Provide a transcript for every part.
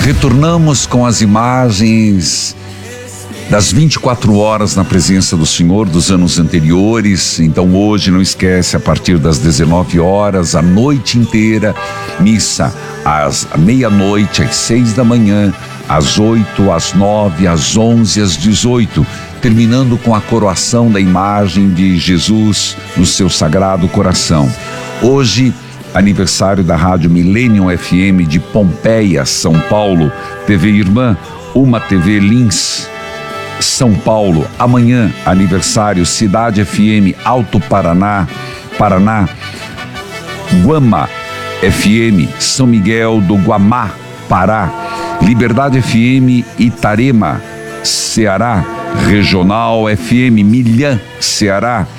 Retornamos com as imagens das 24 horas na presença do Senhor dos anos anteriores. Então hoje, não esquece, a partir das 19 horas, a noite inteira, missa às meia-noite, às 6 da manhã, às 8, às 9, às 11, às 18, terminando com a coroação da imagem de Jesus no seu sagrado coração. Hoje, aniversário da Rádio Millennium FM de Pompeia, São Paulo, TV Irmã, Uma TV Lins, São Paulo. Amanhã, aniversário Cidade FM Alto Paraná, Guama FM São Miguel do Guamá, Pará, Liberdade FM Itarema, Ceará, Regional FM Milhã, Ceará,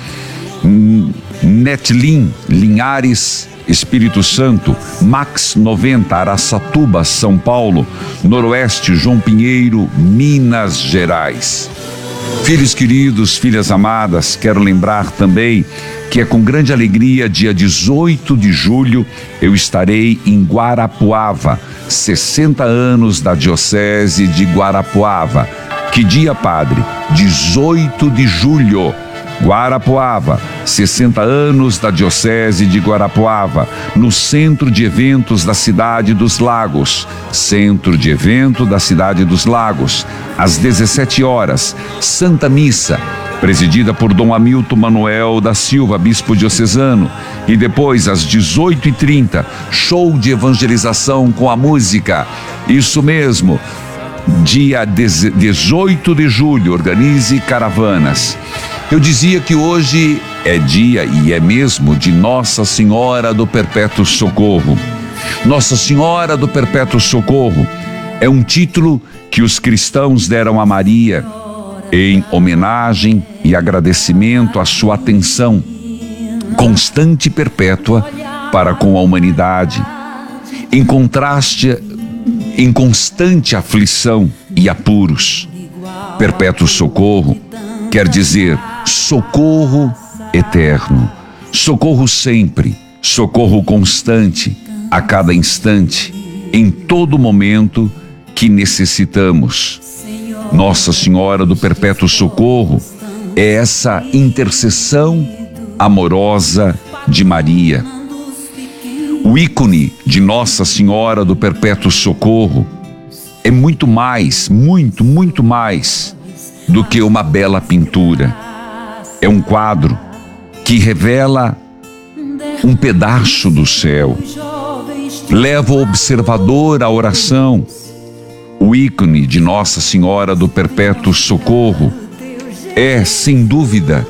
Netlin, Linhares, Espírito Santo, Max 90, Araçatuba, São Paulo, Noroeste, João Pinheiro, Minas Gerais. Filhos queridos, filhas amadas, quero lembrar também que é com grande alegria, dia 18 de julho, eu estarei em Guarapuava, 60 anos da Diocese de Guarapuava. Que dia, padre? 18 de julho. Guarapuava, 60 anos da Diocese de Guarapuava, no Centro de Eventos da Cidade dos Lagos. Centro de Evento da Cidade dos Lagos, às 17 horas, Santa Missa, presidida por Dom Hamilton Manuel da Silva, bispo diocesano. E depois, às 18h30, show de evangelização com a música. Isso mesmo, dia 18 de julho, organize caravanas. Eu dizia que hoje é dia, e é mesmo, de Nossa Senhora do Perpétuo Socorro. Nossa Senhora do Perpétuo Socorro é um título que os cristãos deram a Maria em homenagem e agradecimento à sua atenção constante e perpétua para com a humanidade, em contraste, em constante aflição e apuros. Perpétuo socorro quer dizer socorro eterno, socorro sempre, socorro constante, a cada instante, em todo momento que necessitamos. Nossa Senhora do Perpétuo Socorro é essa intercessão amorosa de Maria. O ícone de Nossa Senhora do Perpétuo Socorro é muito mais, muito mais do que uma bela pintura. É um quadro que revela um pedaço do céu. Leva o observador à oração. O ícone de Nossa Senhora do Perpétuo Socorro é, sem dúvida,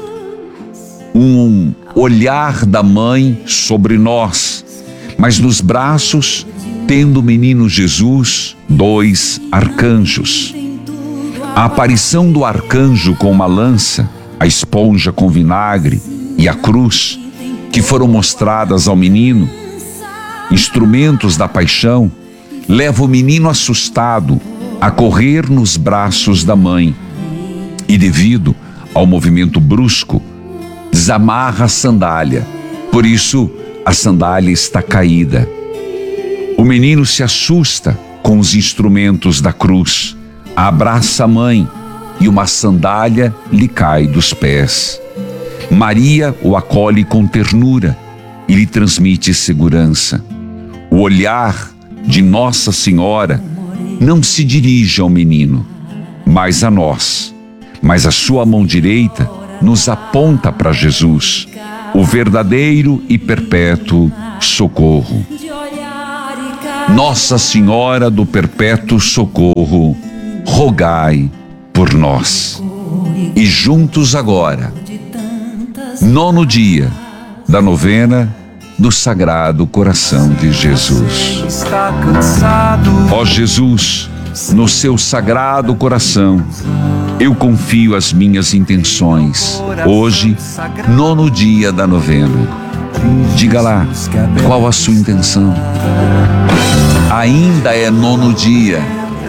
um olhar da mãe sobre nós, mas nos braços, tendo o menino Jesus, 2 arcanjos. A aparição do arcanjo com uma lança, a esponja com vinagre e a cruz, que foram mostradas ao menino, instrumentos da paixão, leva o menino assustado a correr nos braços da mãe e, devido ao movimento brusco, desamarra a sandália. Por isso, a sandália está caída. O menino se assusta com os instrumentos da cruz, abraça a mãe e uma sandália lhe cai dos pés. Maria o acolhe com ternura e lhe transmite segurança. O olhar de Nossa Senhora não se dirige ao menino, mas a nós. Mas a sua mão direita nos aponta para Jesus, o verdadeiro e perpétuo socorro. Nossa Senhora do Perpétuo Socorro, rogai por nós. E juntos agora, 9º dia da novena do Sagrado Coração de Jesus. Ó Jesus, no seu Sagrado Coração, eu confio as minhas intenções. Hoje, 9º dia da novena. Diga lá, qual a sua intenção? Ainda é 9º dia.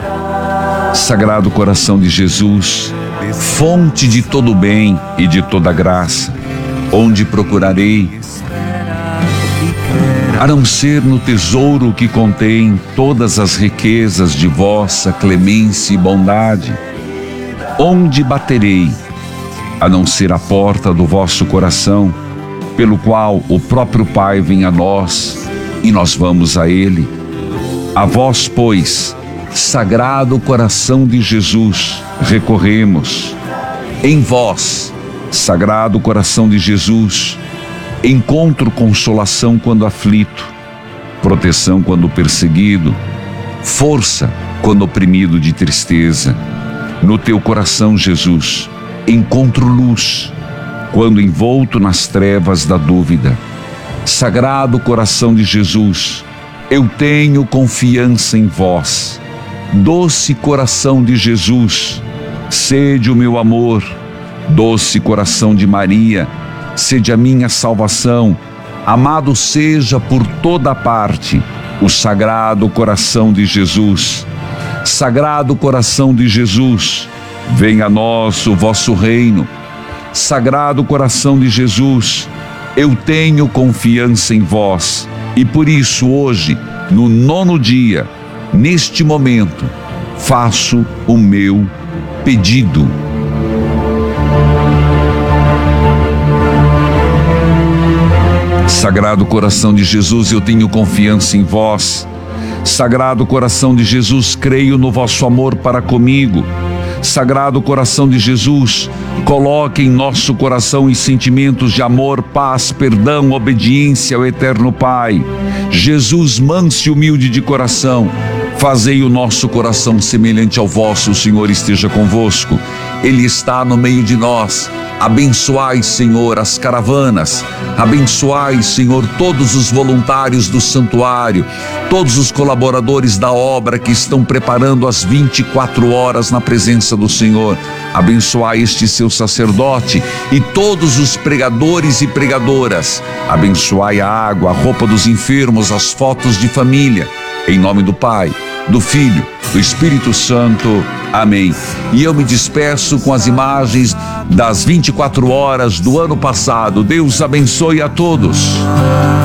Sagrado Coração de Jesus, fonte de todo bem e de toda graça, onde procurarei a não ser no tesouro que contém todas as riquezas de vossa clemência e bondade. Onde baterei, a não ser a porta do vosso coração, pelo qual o próprio Pai vem a nós e nós vamos a Ele? A vós, pois, Sagrado Coração de Jesus, recorremos. Em vós, Sagrado Coração de Jesus, encontro consolação quando aflito, proteção quando perseguido, força quando oprimido de tristeza. No teu coração, Jesus, encontro luz quando envolto nas trevas da dúvida. Sagrado Coração de Jesus, eu tenho confiança em vós. Doce Coração de Jesus, sede o meu amor. Doce Coração de Maria, sede a minha salvação. Amado seja por toda parte o Sagrado Coração de Jesus. Sagrado Coração de Jesus, venha a nós o vosso reino. Sagrado Coração de Jesus, eu tenho confiança em vós e por isso hoje, no 9º dia, neste momento, faço o meu pedido. Sagrado Coração de Jesus, eu tenho confiança em vós. Sagrado Coração de Jesus, creio no vosso amor para comigo. Sagrado Coração de Jesus, coloque em nosso coração os sentimentos de amor, paz, perdão, obediência ao Eterno Pai. Jesus, manso e humilde de coração, fazei o nosso coração semelhante ao vosso. O Senhor esteja convosco, Ele está no meio de nós. Abençoai, Senhor, as caravanas. Abençoai, Senhor, todos os voluntários do santuário, todos os colaboradores da obra que estão preparando as 24 horas na presença do Senhor. Abençoai este seu sacerdote e todos os pregadores e pregadoras. Abençoai a água, a roupa dos enfermos, as fotos de família. Em nome do Pai, do Filho, do Espírito Santo. Amém. E eu me despeço com as imagens das 24 horas do ano passado. Deus abençoe a todos.